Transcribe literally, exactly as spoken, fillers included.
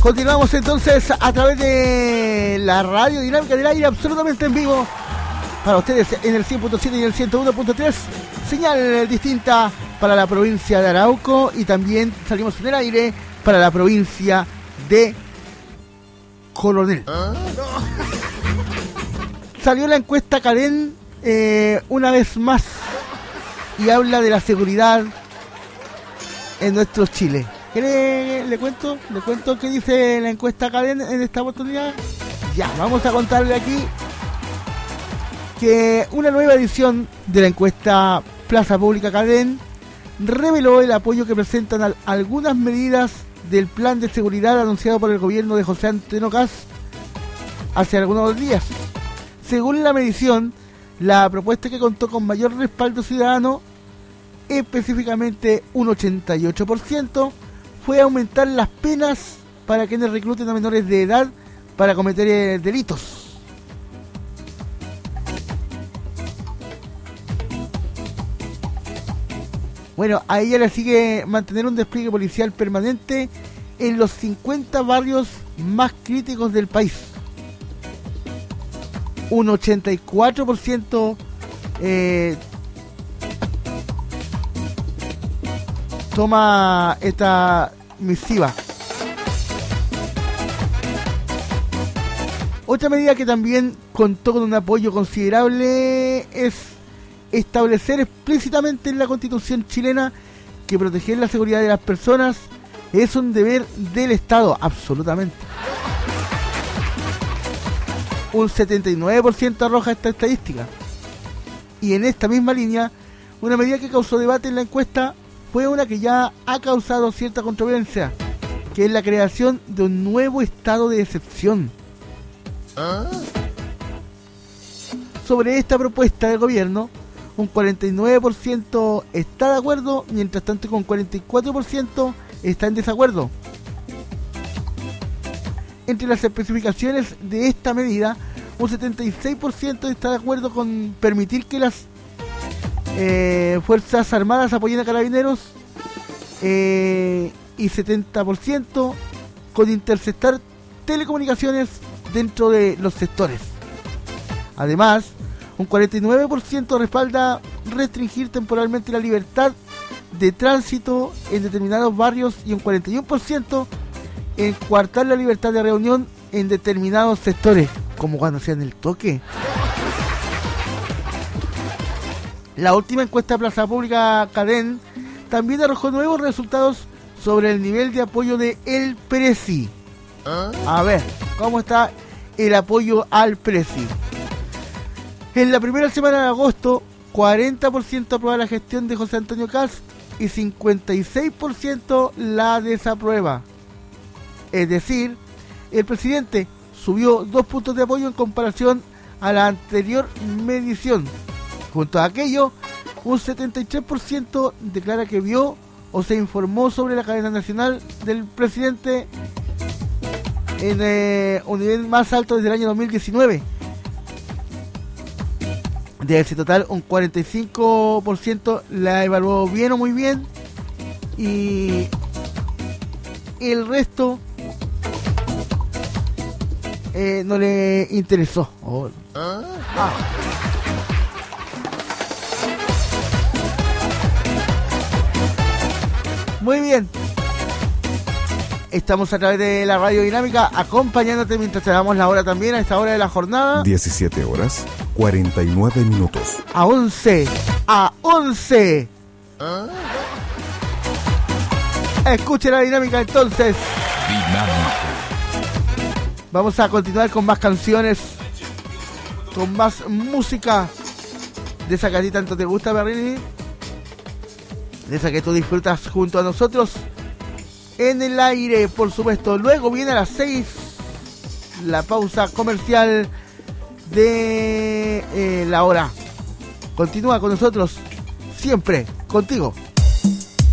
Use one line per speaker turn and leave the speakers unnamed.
Continuamos entonces a través de la radio dinámica del aire, absolutamente en vivo para ustedes en el cien punto siete y el ciento uno punto tres, señal distinta para la provincia de Arauco, y también salimos en el aire para la provincia de Coronel. ¿Ah? No. Salió la encuesta Cadén eh, una vez más y habla de la seguridad en nuestro Chile. ¿Qué le, le cuento? ¿Le cuento qué dice la encuesta Cadén en esta oportunidad? Ya, vamos a contarle aquí que una nueva edición de la encuesta Plaza Pública Cadén reveló el apoyo que presentan a algunas medidas del plan de seguridad anunciado por el gobierno de José Antonio Kast hace algunos días. Según la medición, la propuesta que contó con mayor respaldo ciudadano, específicamente un ochenta y ocho por ciento, fue aumentar las penas para quienes recluten a menores de edad para cometer eh, delitos. Bueno, a ella le sigue mantener un despliegue policial permanente en los cincuenta barrios más críticos del país. Un ochenta y cuatro por ciento eh, toma esta misiva. Otra medida que también contó con un apoyo considerable es establecer explícitamente en la Constitución chilena que proteger la seguridad de las personas es un deber del Estado, absolutamente. Un setenta y nueve por ciento arroja esta estadística. Y en esta misma línea, una medida que causó debate en la encuesta fue una que ya ha causado cierta controversia, que es la creación de un nuevo estado de excepción. ¿Ah? Sobre esta propuesta del gobierno, un cuarenta y nueve por ciento está de acuerdo, mientras tanto con cuarenta y cuatro por ciento está en desacuerdo. Entre las especificaciones de esta medida, un setenta y seis por ciento está de acuerdo con permitir que las eh, Fuerzas Armadas apoyen a Carabineros eh, y setenta por ciento con interceptar telecomunicaciones dentro de los sectores. Además, un cuarenta y nueve por ciento respalda restringir temporalmente la libertad de tránsito en determinados barrios y un cuarenta y uno por ciento en coartar la libertad de reunión en determinados sectores, como cuando hacían el toque. La última encuesta Plaza Pública Cadén también arrojó nuevos resultados sobre el nivel de apoyo de El Presi. A ver, ¿cómo está el apoyo al Presi? En la primera semana de agosto, cuarenta por ciento aprueba la gestión de José Antonio Kast y cincuenta y seis por ciento la desaprueba. Es decir, el presidente subió dos puntos de apoyo en comparación a la anterior medición. Junto a aquello, un setenta y tres por ciento declara que vio o se informó sobre la cadena nacional del presidente en eh, un nivel más alto desde el año dos mil diecinueve. De ese total, un cuarenta y cinco por ciento la evaluó bien o muy bien, y el resto eh, no le interesó. Oh. Ah. Muy bien. Estamos a través de la radio dinámica acompañándote mientras te damos la hora también a esta hora de la jornada.
diecisiete horas, cuarenta y nueve minutos.
A once. A once. ¿Ah? Escuche la dinámica entonces. Dinámica. Vamos a continuar con más canciones, con más música de esa que a ti tanto te gusta, Berrini, de esa que tú disfrutas junto a nosotros en el aire, por supuesto. Luego viene a las seis la pausa comercial de eh, la hora. Continúa con nosotros, siempre contigo.